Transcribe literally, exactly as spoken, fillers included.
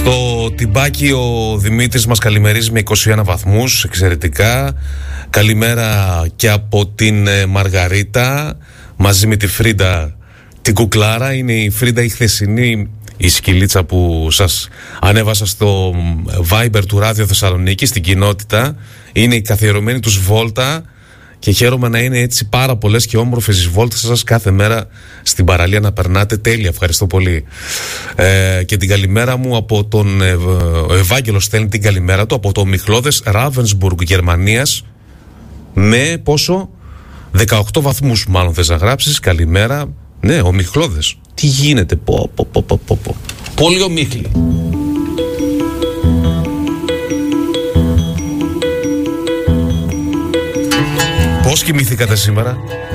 Στο τυμπάκι ο Δημήτρης μας καλημερίζει με είκοσι ένα βαθμούς, εξαιρετικά. Καλημέρα και από την Μαργαρίτα, μαζί με τη Φρίντα την κουκλάρα. Είναι η Φρίντα η χθεσινή, η σκυλίτσα που σας ανέβασα στο Viber του Ράδιο Θεσσαλονίκη, στην κοινότητα. Είναι η καθιερωμένη τους βόλτα και χαίρομαι να είναι έτσι πάρα πολλές και όμορφες οι βόλτες σας κάθε μέρα στην παραλία να περνάτε τέλεια. Ευχαριστώ πολύ. Ε, και την καλημέρα μου από τον ε, ο Ευάγγελος στέλνει την καλημέρα του από το Μιχλώδες Ράβενσμπουργκ Γερμανίας με πόσο δεκαοκτώ βαθμούς μάλλον θες να γράψεις. Καλημέρα. Ναι, ο Μιχλώδες. Τι γίνεται, πω πω πω πω πω, πω. Πολύ ομίχλη. Πώς κοιμηθήκατε σήμερα?